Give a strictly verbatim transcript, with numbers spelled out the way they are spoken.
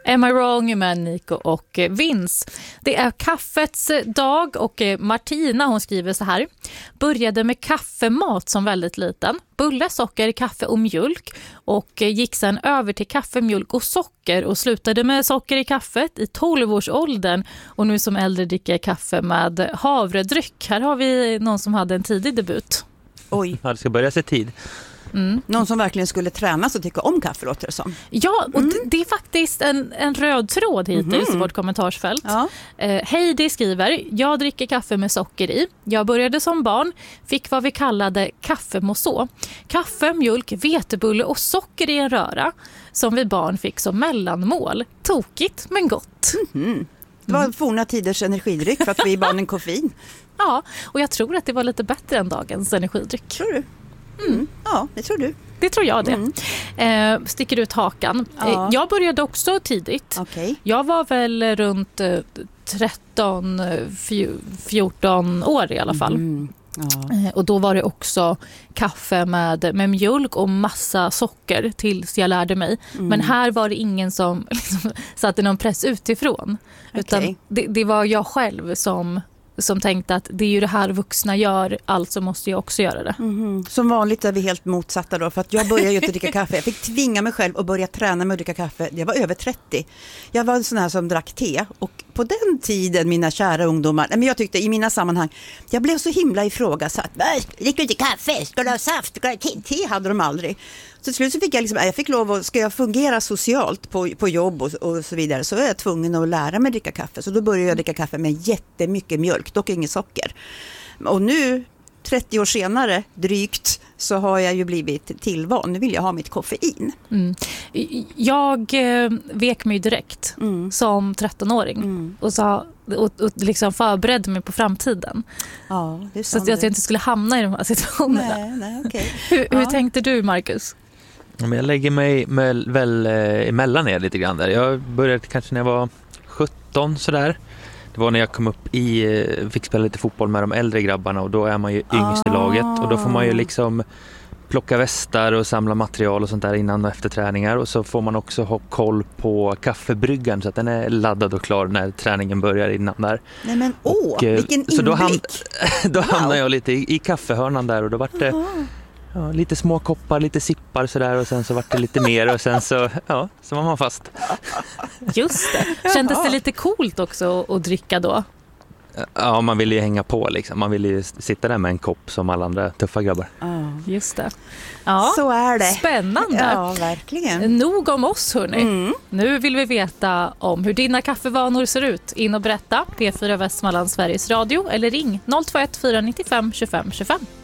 Am I wrong med Nico och Vince. Det är kaffets dag och Martina hon skriver så här. Började med kaffemat som väldigt liten. Bulle, socker, kaffe och mjölk. Och gick sen över till kaffe, mjölk och socker. Och slutade med socker i kaffet i tolv-årsåldern. Och nu som äldre dricker kaffe med havredryck. Här har vi någon som hade en tidig debut. Oj. Ja, det ska börja sig tid. Mm. Någon som verkligen skulle tränas och tycka om kaffe, låter det som. Ja, och mm. det, det är faktiskt en, en röd tråd hittills mm. i vårt kommentarsfält. Ja. Eh, Heidi skriver, jag dricker kaffe med socker i. Jag började som barn, fick vad vi kallade kaffemosså. Kaffe, mjölk, vetebulle och socker i en röra som vi barn fick som mellanmål. Tokigt men gott. Mm. Det var forna tiders energidryck för att vi barnen koffein. Ja, och jag tror att det var lite bättre än dagens energidryck. Tror du? Mm. Ja, det tror du. Det tror jag det. Mm. Eh, sticker ut hakan. Ja. Eh, jag började också tidigt. Okay. Jag var väl runt eh, tretton fjorton år i alla fall. Mm. Ja. Eh, och då var det också kaffe med, med mjölk och massa socker tills jag lärde mig. Mm. Men här var det ingen som liksom, satte någon press utifrån. Okay. Utan det, det var jag själv som... som tänkte att det är ju det här vuxna gör, alltså måste jag också göra det. Mm-hmm. Som vanligt är vi helt motsatta då, för att jag började ju inte dricka kaffe. Jag fick tvinga mig själv att börja träna med att dricka kaffe. Jag var över trettio. Jag var en sån här som drack te, och på den tiden, mina kära ungdomar, men jag tyckte i mina sammanhang, jag blev så himla ifrågasatt. Dricker du inte kaffe? Ska du ha saft? Ska du ha te? Te hade de aldrig. Så till slut så fick jag liksom, jag fick lov att, ska jag fungera socialt på, på jobb och, och så vidare, så är jag tvungen att lära mig dricka kaffe. Så då började jag dricka kaffe med jättemycket mjölk, dock inget socker. Och nu, trettio år senare, drygt, så har jag ju blivit tillvan. Nu vill jag ha mitt koffein. Mm. Jag eh, vek mig direkt mm. som trettonåring mm. och, sa, och, och liksom förberedde mig på framtiden. Ja, det är så att jag inte skulle hamna i de här situationerna. Nej, nej, okay. hur, ja. hur tänkte du, Marcus? Jag lägger mig med, väl emellan er lite grann där. Jag började kanske när jag var sjutton sådär. Det var när jag kom upp i, fick spela lite fotboll med de äldre grabbarna, och då är man ju yngst i laget, och då får man ju liksom plocka västar och samla material och sånt där innan och efter träningar, och så får man också ha koll på kaffebryggan så att den är laddad och klar när träningen börjar innan där. Nej men åh, och, vilken inblick! Så då, ham- då wow. hamnade jag lite i, i kaffehörnan där, och då var det ja, lite små koppar, lite sippar sådär, och sen så var det lite mer, och sen så, ja, så var man fast. Just det. Kändes det lite coolt också att dricka då? Ja, man vill ju hänga på liksom. Man vill ju sitta där med en kopp som alla andra tuffa grabbar. Ja. Just det. Ja, så är det. Spännande. Ja, verkligen. Nog om oss, hörni. Mm. Nu vill vi veta om hur dina kaffevanor ser ut. In och berätta. P fyra Västmanland, Sveriges Radio, eller ring noll två ett fyra nio fem två fem två fem.